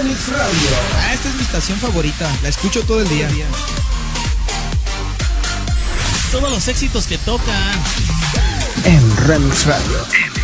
Remix Radio. Esta es mi estación favorita, la escucho todo el día. Todos los éxitos que tocan En Remix Radio.